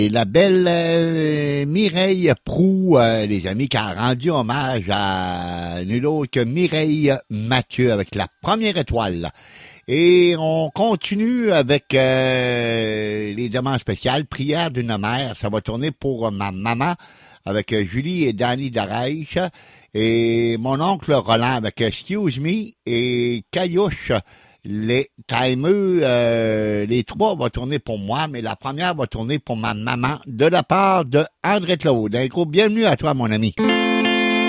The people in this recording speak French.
Et la belle Mireille Proulx, les amis, qui a rendu hommage à nul autre que Mireille Mathieu avec la première étoile. Et on continue avec les demandes spéciales. Prière d'une mère, ça va tourner pour ma maman avec Julie et Danny Darèche. Et mon oncle Roland avec Excuse Me et Caillouche. Les timeux, les trois vont tourner pour moi, mais la première va tourner pour ma maman de la part de André Claude. Un gros bienvenue à toi, mon ami.